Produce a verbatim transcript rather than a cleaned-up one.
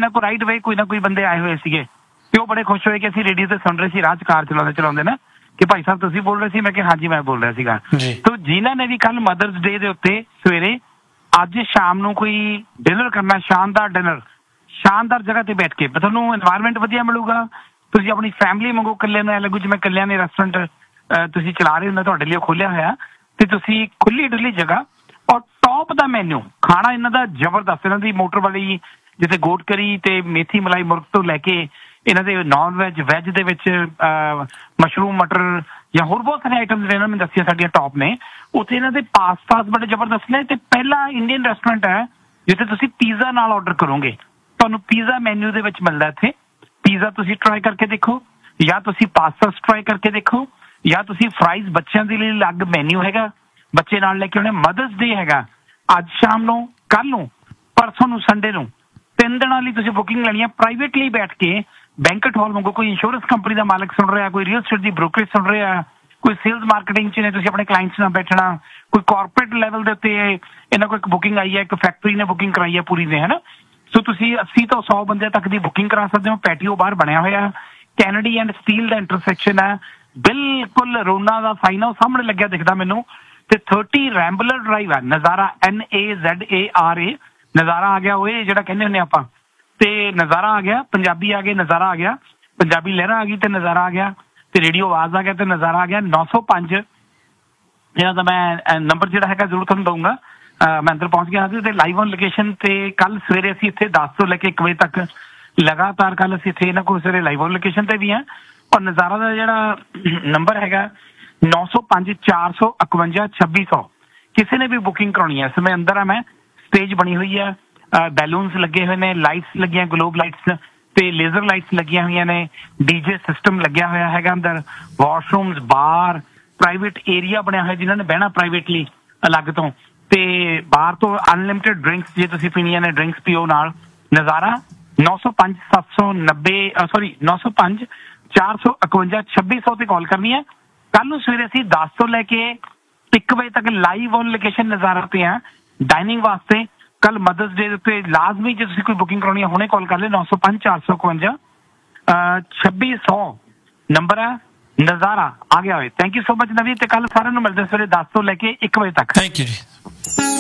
ਇਹਨਾਂ ਕੋਲ ਰਾਈਟ ਵੇ ਕੋਈ ਨਾ ਕੋਈ ਬੰਦੇ ਆਏ ਹੋਏ ਸੀਗੇ ਤੇ ਉਹ ਬੜੇ ਖੁਸ਼ ਹੋਏ ਕਿ ਅਸੀਂ ਰੇਡੀਓ ਤੇ ਸੁਣ ਰਹੇ ਸੀ, ਰਾਹ 'ਚ ਕਾਰ ਚਲਾਉਂਦੇ ਚਲਾਉਂਦੇ ਨਾ, ਕਿ ਭਾਈ ਸਾਹਿਬ ਤੁਸੀਂ ਬੋਲ ਰਹੇ ਸੀ। ਮੈਂ ਕਿਹਾ ਹਾਂਜੀ ਮੈਂ ਬੋਲ ਰਿਹਾ ਸੀਗਾ। ਤੋ ਜਿਨ੍ਹਾਂ ਨੇ ਵੀ ਕੱਲ ਮਦਰਸ ਡੇ ਦੇ ਉੱਤੇ ਸਵੇਰੇ ਅੱਜ ਸ਼ਾਮ ਨੂੰ ਕੋਈ ਡਿਨਰ ਕਰਨਾ, ਸ਼ਾਨਦਾਰ ਡਿਨਰ ਸ਼ਾਨਦਾਰ ਜਗ੍ਹਾ ਤੇ ਬੈਠ ਕੇ, ਤੁਹਾਨੂੰ ਇਨਵਾਇਰਮੈਂਟ ਵਧੀਆ ਮਿਲੂਗਾ। ਤੁਸੀਂ ਆਪਣੀ ਫੈਮਿਲੀ ਵਾਂਗੂ ਇਕੱਲਿਆਂ ਨੂੰ ਐ ਲੱਗੂ ਜਿਵੇਂ ਇਕੱਲਿਆਂ ਨੇ ਰੈਸਟੋਰੈਂਟ ਤੁਸੀਂ ਚਲਾ ਰਹੇ ਹੋ, ਤੁਹਾਡੇ ਲਈ ਖੋਲਿਆ ਹੋਇਆ, ਤੇ ਤੁਸੀਂ ਖੁੱਲੀ ਡੁੱਲੀ ਜਗ੍ਹਾ ਔਰ ਟੌਪ ਦਾ ਮੈਨਿਊ। ਖਾਣਾ ਇਹਨਾਂ ਦਾ ਜ਼ਬਰਦਸਤ, ਇਹਨਾਂ ਦੀ ਮੋਟਰ ਵਾਲੀ ਜਿੱਥੇ ਗੋਟ ਕਰੀ ਤੇ ਮੇਥੀ ਮਲਾਈ ਮੁਰਗ ਤੋਂ ਲੈ ਕੇ ਇਹਨਾਂ ਦੇ ਨਾਨ ਵੈਜ, ਵੈਜ ਦੇ ਵਿੱਚ ਮਸ਼ਰੂਮ ਮਟਰ ਜਾਂ ਹੋਰ ਬਹੁਤ ਸਾਰੇ ਆਈਟਮਸ ਨੇ, ਇਹਨਾਂ ਨੇ ਦੱਸੀਆਂ ਸਾਡੀਆਂ ਟੌਪ ਨੇ। ਉੱਥੇ ਇਹਨਾਂ ਦੇ ਪਾਸਤਾਸ ਬੜੇ ਜ਼ਬਰਦਸਤ ਨੇ। ਤੇ ਪਹਿਲਾ ਇੰਡੀਅਨ ਰੈਸਟੋਰੈਂਟ ਹੈ ਜਿੱਥੇ ਤੁਸੀਂ ਪੀਜ਼ਾ ਨਾਲ ਆਰਡਰ ਕਰੋਗੇ, ਤੁਹਾਨੂੰ ਪੀਜ਼ਾ ਮੈਨਿਊ ਦੇ ਵਿੱਚ ਮਿਲਦਾ। ਇੱਥੇ ਪੀਜ਼ਾ ਤੁਸੀਂ ਟਰਾਈ ਕਰਕੇ ਦੇਖੋ, ਜਾਂ ਤੁਸੀਂ ਪਾਸਤਾ ਟਰਾਈ ਕਰਕੇ ਦੇਖੋ, ਜਾਂ ਤੁਸੀਂ ਫਰਾਈਜ਼, ਬੱਚਿਆਂ ਦੇ ਲਈ ਅਲੱਗ ਮੈਨਿਊ ਹੈਗਾ, ਬੱਚੇ ਨਾਲ ਲੈ ਕੇ ਆਉਣੇ। ਮਦਰਸ ਡੇ ਹੈਗਾ ਅੱਜ ਸ਼ਾਮ ਨੂੰ, ਕੱਲ ਨੂੰ, ਪਰਸੋਂ ਨੂੰ, ਸੰਡੇ ਨੂੰ, ਤਿੰਨ ਦਿਨਾਂ ਲਈ ਤੁਸੀਂ ਬੁਕਿੰਗ ਲੈਣੀ ਹੈ ਪ੍ਰਾਈਵੇਟਲੀ ਬੈਠ ਕੇ ਬੈਂਕਟ ਹਾਲ ਵਾਂਗੂ। ਕੋਈ ਇੰਸ਼ੋਰੈਂਸ ਕੰਪਨੀ ਦਾ ਮਾਲਕ ਸੁਣ ਰਿਹਾ, ਕੋਈ ਰੀਅਲ ਸਟੇਟ ਦੀ ਬ੍ਰੋਕਰੇਜ ਸੁਣ ਰਿਹਾ, ਕੋਈ ਸੇਲਸ ਮਾਰਕੀਟਿੰਗ 'ਚ ਨੇ, ਤੁਸੀਂ ਆਪਣੇ ਕਲਾਇੰਟਸ ਨਾਲ ਬੈਠਣਾ, ਕੋਈ ਕਾਰਪੋਰੇਟ ਲੈਵਲ ਦੇ ਉੱਤੇ ਇਹਨਾਂ ਕੋਲ ਇੱਕ ਬੁਕਿੰਗ ਆਈ ਹੈ, ਇੱਕ ਫੈਕਟਰੀ ਨੇ ਬੁਕਿੰਗ ਕਰਾਈ ਹੈ ਪੂਰੀ ਨੇ, ਹੈ ਨਾ। ਸੋ ਤੁਸੀਂ ਅੱਸੀ ਤੋਂ ਸੌ ਬੰਦੇ ਤੱਕ ਦੀ ਬੁਕਿੰਗ ਕਰਾ ਸਕਦੇ ਹੋ। ਪੈਟੀਓ ਬਾਹਰ ਬਣਿਆ ਹੋਇਆ, Kennedy and steel the intersection ਹੈ, ਬਿਲਕੁਲ ਰੋਨਾ ਦਾ ਸਾਈਨ ਉਹ ਸਾਹਮਣੇ ਲੱਗਿਆ ਦਿਖਦਾ ਮੈਨੂੰ। ਤੇ ਥਰਟੀ ਰੈਂਬਲਰ ਡਰਾਈਵ ਹੈ, ਨਜ਼ਾਰਾ, ਐਨ ਏ ਜ਼ੈਡ ਏ ਆਰ ਏ, ਨਜ਼ਾਰਾ ਆ ਗਿਆ, ਉਹ ਜਿਹੜਾ ਕਹਿੰਦੇ ਹੁੰਦੇ ਆਪਾਂ। ਤੇ ਨਜ਼ਾਰਾ ਆ ਗਿਆ, ਪੰਜਾਬੀ ਆ ਗਏ, ਨਜ਼ਾਰਾ ਆ ਗਿਆ, ਪੰਜਾਬੀ ਲਹਿਰਾ ਆ ਗਈ ਤੇ ਨਜ਼ਾਰਾ ਆ ਗਿਆ, ਤੇ ਰੇਡੀਓ ਆਵਾਜ਼ ਆ ਗਿਆ ਤੇ ਨਜ਼ਾਰਾ ਆ ਗਿਆ। ਨੌ ਸੌ ਪੰਜ ਇਹਨਾਂ ਦਾ ਮੈਂ ਨੰਬਰ ਜਿਹੜਾ ਹੈਗਾ ਜ਼ਰੂਰ ਤੁਹਾਨੂੰ ਦਊਂਗਾ। ਮੈਂ ਅੰਦਰ ਪਹੁੰਚ ਗਿਆ ਤੇ ਲਾਈਵ ਔਨ ਲੋਕੇਸ਼ਨ। ਤੇ ਕੱਲ ਸਵੇਰੇ ਅਸੀਂ ਇੱਥੇ ਦਸ ਤੋਂ ਲੈ ਕੇ ਇੱਕ ਵਜੇ ਤੱਕ ਲਗਾਤਾਰ ਕੱਲ ਅਸੀਂ ਇੱਥੇ ਇਹਨਾਂ ਕੋਲ ਸਵੇਰੇ ਲਾਈਵ ਔਨ ਲੋਕੇਸ਼ਨ ਤੇ ਵੀ ਹਾਂ। ਔਰ ਨਜ਼ਾਰਾ ਦਾ ਜਿਹੜਾ ਨੰਬਰ ਹੈਗਾ ਨੌ ਸੌ ਪੰਜ ਚਾਰ ਸੌ ਇਕਵੰਜਾ ਛੱਬੀ ਸੌ। ਕਿਸੇ ਨੇ ਵੀ ਬੁਕਿੰਗ ਕਰਾਉਣੀ ਹੈ, ਇਸ ਸਮੇਂ ਅੰਦਰ ਆ ਮੈਂ, ਸਟੇਜ ਬਣੀ ਹੋਈ ਹੈ, ਬੈਲੂਨਸ ਲੱਗੇ ਹੋਏ ਨੇ, ਲਾਈਟਸ ਲੱਗੀਆਂ, ਗਲੋਬ ਲਾਈਟਸ ਤੇ ਲੇਜ਼ਰ ਲਾਈਟਸ ਲੱਗੀਆਂ ਹੋਈਆਂ ਨੇ, ਡੀਜੇ ਸਿਸਟਮ ਲੱਗਿਆ ਹੋਇਆ ਹੈਗਾ ਅੰਦਰ, ਵਾਸ਼ਰੂਮਸ, ਬਾਰ, ਪ੍ਰਾਈਵੇਟ ਏਰੀਆ ਬਣਿਆ ਹੋਇਆ ਜਿਨ੍ਹਾਂ ਨੇ ਬਹਿਣਾ ਪ੍ਰਾਈਵੇਟਲੀ ਅਲੱਗ ਤੋਂ, ਤੇ ਬਾਹਰ ਤੋਂ ਅਨਲਿਮਿਟਿਡ ਡਰਿੰਕਸ ਜੇ ਤੁਸੀਂ ਪੀਣੀਆਂ ਨੇ ਡਰਿੰਕਸ ਪੀਓ ਨਾਲ। ਨਜ਼ਾਰਾ ਨੌ ਸੌ ਪੰਜ ਸੱਤ ਸੌ ਨੱਬੇ ਸੌਰੀ ਨੌ ਸੌ ਪੰਜ ਚਾਰ ਸੌ ਇਕਵੰਜਾ ਛੱਬੀ ਸੌ ਤੇ ਕਾਲ ਕਰਨੀ ਹੈ। ਕੱਲ ਨੂੰ ਸਵੇਰੇ ਅਸੀਂ ਦਸ ਤੋਂ ਲੈ ਕੇ ਇੱਕ ਵਜੇ ਤੱਕ ਲਾਈਵ ਔਨ ਲੋਕੇਸ਼ਨ ਨਜ਼ਾਰਾ ਤੇ ਆ ਡਾਈਨਿੰਗ ਵਾਸਤੇ। ਕੱਲ ਮਦਰਸ ਡੇ ਦੇ ਉੱਤੇ ਲਾਜ਼ਮੀ ਜੇ ਤੁਸੀਂ ਕੋਈ ਬੁਕਿੰਗ ਕਰਾਉਣੀ ਹੈ ਹੁਣੇ ਕਾਲ ਕਰ ਲਿਓ, ਨੌ ਸੌ ਪੰਜ ਚਾਰ ਸੌ ਇਕਵੰਜਾ ਛੱਬੀ ਸੌ ਨੰਬਰ ਹੈ। ਨਜ਼ਾਰਾ ਆ ਗਿਆ ਹੋਏ। ਥੈਂਕ ਯੂ ਸੋ ਮਚ ਨਵੀਂ। ਤੇ ਕੱਲ ਸਾਰਿਆਂ ਨੂੰ ਮਿਲਦੇ ਸਵੇਰੇ ਦਸ ਤੋਂ ਲੈ ਕੇ ਇੱਕ ਵਜੇ ਤੱਕ। ਥੈਂਕ ਯੂ ਜੀ।